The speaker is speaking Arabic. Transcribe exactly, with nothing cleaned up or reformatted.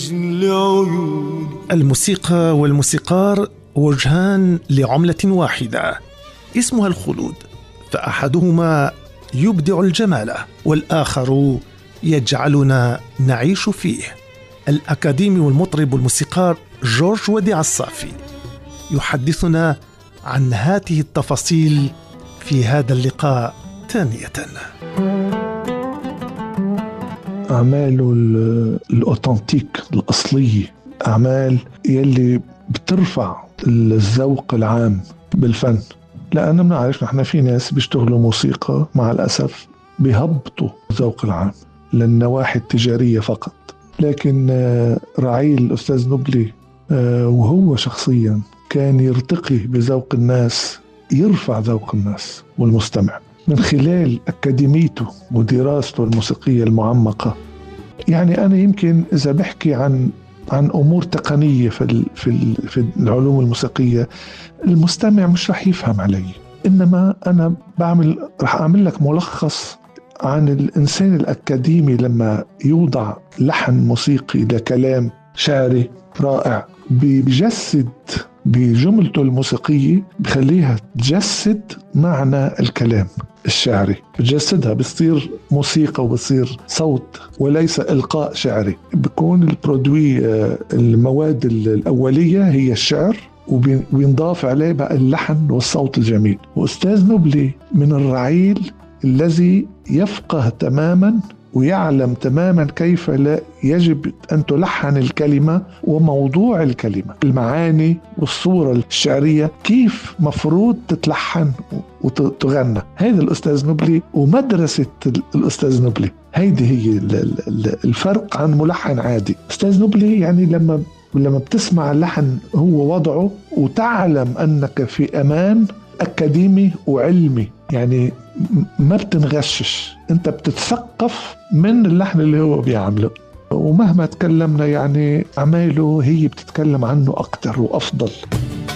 الموسيقى والموسيقار وجهان لعملة واحدة اسمها الخلود، فأحدهما يبدع الجمال والآخر يجعلنا نعيش فيه. الأكاديمي والمطرب والموسيقار جورج وديع الصافي يحدثنا عن هذه التفاصيل في هذا اللقاء ثانية. أعماله الأوتنتيك الأصلية، أعمال يلي بترفع الذوق العام بالفن، لأننا بنعرف نحن في ناس بيشتغلوا موسيقى مع الأسف بيهبطوا الذوق العام للنواحي التجارية فقط. لكن رعيل الأستاذ نبلي وهو شخصيا كان يرتقي بذوق الناس، يرفع ذوق الناس والمستمع من خلال أكاديميته ودراسته الموسيقية المعمقة. يعني أنا يمكن إذا بحكي عن عن أمور تقنية في ال في ال في العلوم الموسيقية، المستمع مش رح يفهم علي، إنما أنا بعمل رح أعمل لك ملخص عن الإنسان الأكاديمي لما يوضع لحن موسيقي لكلام شعري رائع، بيجسد بجملته الموسيقية، بخليها تجسد معنى الكلام الشعري، بتجسدها، بتصير موسيقى وبتصير صوت وليس إلقاء شعري. بيكون البرودوي المواد الأولية هي الشعر، وبينضاف عليه بقى اللحن والصوت الجميل. وأستاذ نبلي من الرعيل الذي يفقه تماما ويعلم تماما كيف لا يجب أن تلحن الكلمة وموضوع الكلمة، المعاني والصورة الشعرية كيف مفروض تتلحن وتغنى. هذا الأستاذ نبلي ومدرسة الأستاذ نبلي، هيدي هي الفرق عن ملحن عادي. أستاذ نبلي يعني لما لما بتسمع اللحن هو وضعه وتعلم أنك في أمان أكاديمي وعلمي، يعني ما بتنغشش، انت بتتثقف من اللحن اللي هو بيعمله. ومهما تكلمنا يعني أعماله هي بتتكلم عنه أكتر وأفضل.